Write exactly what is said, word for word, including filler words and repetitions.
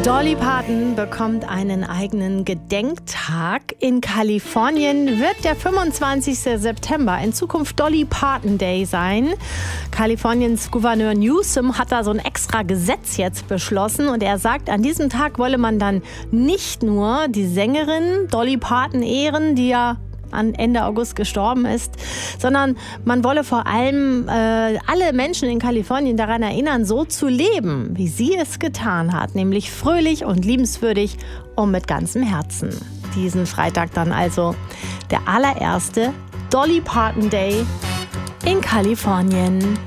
Dolly Parton bekommt einen eigenen Gedenktag. In Kalifornien wird der fünfundzwanzigste September in Zukunft Dolly Parton Day sein. Kaliforniens Gouverneur Newsom hat da so ein extra Gesetz jetzt beschlossen und er sagt, an diesem Tag wolle man dann nicht nur die Sängerin Dolly Parton ehren, die ja an Ende August gestorben ist, sondern man wolle vor allem äh, alle Menschen in Kalifornien daran erinnern, so zu leben, wie sie es getan hat, nämlich fröhlich und liebenswürdig und mit ganzem Herzen. Diesen Freitag dann also der allererste Dolly Parton Day in Kalifornien.